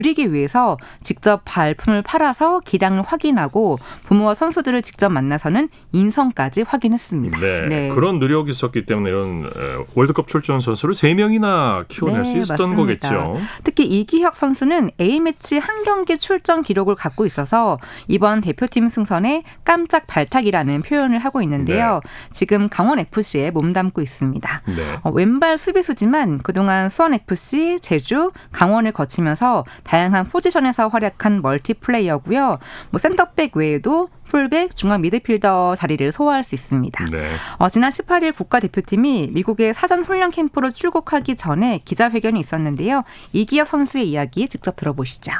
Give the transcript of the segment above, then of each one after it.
줄이기 위해서 직접 발품을 팔아서 기량을 확인하고 부모와 선수들을 직접 만나서는 인성까지 확인했습니다. 네, 네. 그런 노력이 있었기 때문에 이런 월드컵 출전 선수를 3명이나 키워낼 수 있었던 맞습니다. 거겠죠. 특히 이기혁 선수는 A매치 한 경기 출전 기록을 갖고 있어서 이번 대표팀 승선에 깜짝 발탁이라는 표현을 하고 있는데요. 지금 강원FC에 몸담고 있습니다. 왼발 수비수지만 그동안 수원FC, 제주, 강원을 거치면서 다양한 포지션에서 활약한 멀티플레이어고요. 센터백 외에도 풀백, 중앙 미드필더 자리를 소화할 수 있습니다. 지난 18일 국가대표팀이 미국의 사전 훈련 캠프로 출국하기 전에 기자회견이 있었는데요. 이기혁 선수의 이야기 직접 들어보시죠.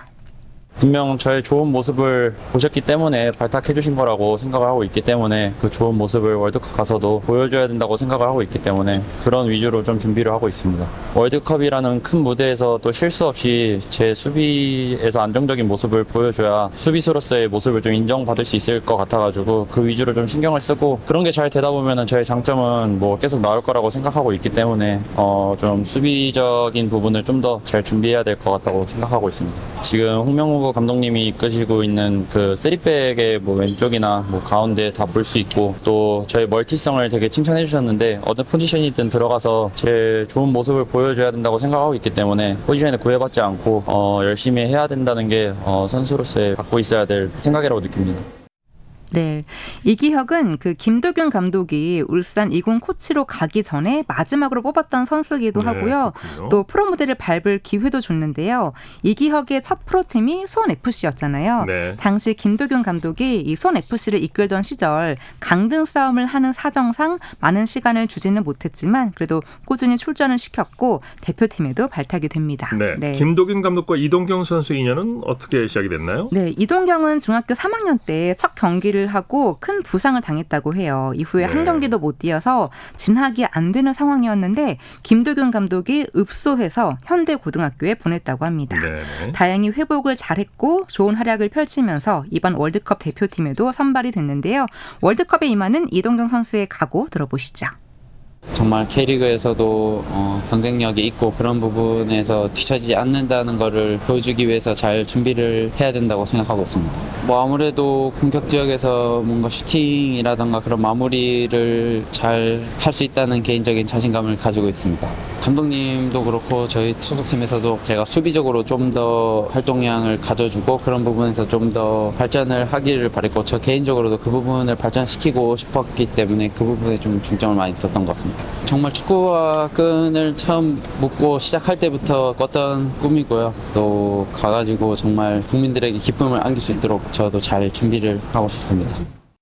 분명 저의 좋은 모습을 보셨기 때문에 발탁해 주신 거라고 생각을 하고 있기 때문에 그 좋은 모습을 월드컵 가서도 보여줘야 된다고 생각을 하고 있기 때문에 그런 위주로 좀 준비를 하고 있습니다. 월드컵이라는 큰 무대에서 또 실수 없이 제 수비에서 안정적인 모습을 보여줘야 수비수로서의 모습을 좀 인정받을 수 있을 것 같아가지고 그 위주로 좀 신경을 쓰고 그런 게 잘 되다 보면은 저의 장점은 계속 나올 거라고 생각하고 있기 때문에 좀 수비적인 부분을 좀 더 잘 준비해야 될 것 같다고 생각하고 있습니다. 지금 홍명보 감독님이 이끄시고 있는 그 3백의 왼쪽이나 가운데 다 볼 수 있고 또 저의 멀티성을 되게 칭찬해 주셨는데 어떤 포지션이든 들어가서 제 좋은 모습을 보여줘야 된다고 생각하고 있기 때문에 포지션에 구애받지 않고 열심히 해야 된다는 게 선수로서의 갖고 있어야 될 생각이라고 느낍니다. 네, 이기혁은 그 김도균 감독이 울산 20 코치로 가기 전에 마지막으로 뽑았던 선수이기도 하고요. 그렇군요. 또 프로 무대를 밟을 기회도 줬는데요. 이기혁의 첫 프로팀이 수원FC였잖아요. 당시 김도균 감독이 이 수원FC를 이끌던 시절 강등 싸움을 하는 사정상 많은 시간을 주지는 못했지만 그래도 꾸준히 출전을 시켰고 대표팀에도 발탁이 됩니다. 김도균 감독과 이동경 선수의 인연은 어떻게 시작이 됐나요? 네, 이동경은 중학교 3학년 때 첫 경기를 하고 큰 부상을 당했다고 해요. 이후에 한 경기도 못 뛰어서 진학이 안 되는 상황이었는데 김도균 감독이 읍소해서 현대고등학교에 보냈다고 합니다. 다행히 회복을 잘했고 좋은 활약을 펼치면서 이번 월드컵 대표팀에도 선발이 됐는데요. 월드컵에 임하는 이동경 선수의 각오 들어보시죠. 정말 K리그에서도 경쟁력이 있고 그런 부분에서 뒤처지지 않는다는 것을 보여주기 위해서 잘 준비를 해야 된다고 생각하고 있습니다. 아무래도 공격 지역에서 뭔가 슈팅이라던가 그런 마무리를 잘 할 수 있다는 개인적인 자신감을 가지고 있습니다. 감독님도 그렇고 저희 소속팀에서도 제가 수비적으로 좀 더 활동량을 가져주고 그런 부분에서 좀 더 발전을 하기를 바랬고 저 개인적으로도 그 부분을 발전시키고 싶었기 때문에 그 부분에 좀 중점을 많이 뒀던 것 같습니다. 정말 축구와 끈을 처음 묶고 시작할 때부터 꿨던 꿈이고요. 또 가가지고 정말 국민들에게 기쁨을 안길 수 있도록 저도 잘 준비를 하고 싶습니다.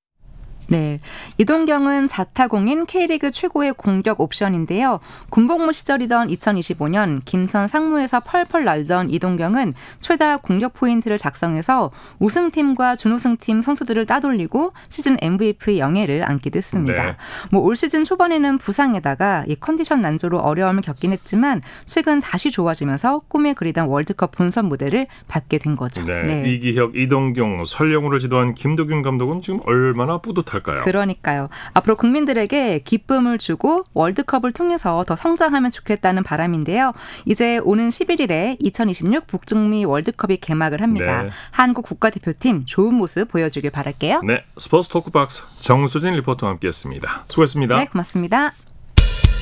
네, 이동경은 자타공인 K리그 최고의 공격 옵션인데요. 군복무 시절이던 2025년 김천 상무에서 펄펄 날던 이동경은 최다 공격 포인트를 작성해서 우승팀과 준우승팀 선수들을 따돌리고 시즌 MVP 영예를 안기도 했습니다. 올 시즌 초반에는 부상에다가 이 컨디션 난조로 어려움을 겪긴 했지만 최근 다시 좋아지면서 꿈에 그리던 월드컵 본선 무대를 밟게 된 거죠. 이기혁, 이동경, 설영우를 지도한 김도균 감독은 지금 얼마나 뿌듯할까요? 그러니까요. 앞으로 국민들에게 기쁨을 주고 월드컵을 통해서 더 성장하면 좋겠다는 바람인데요. 이제 오는 11일에 2026 북중미 월드컵이 개막을 합니다. 한국 국가대표팀 좋은 모습 보여주길 바랄게요. 스포츠 토크박스 정수진 리포터와 함께했습니다. 수고했습니다. 네, 고맙습니다.